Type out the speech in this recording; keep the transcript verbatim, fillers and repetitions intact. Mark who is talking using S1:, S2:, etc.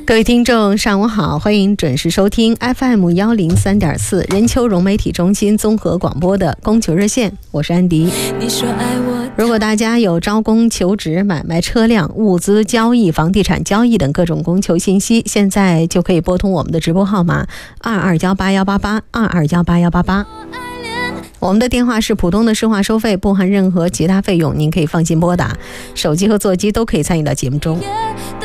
S1: 各位听众上午好，欢迎准时收听 F M 一零三点四 人丘融媒体中心综合广播的供求热线，我是安迪。如果大家有招工求职、买卖车辆、物资交易、房地产交易等各种供求信息，现在就可以拨通我们的直播号码二二幺八幺八八二二幺八幺八八。我们的电话是普通的市话收费，不含任何其他费用，您可以放心拨打，手机和座机都可以参与到节目中。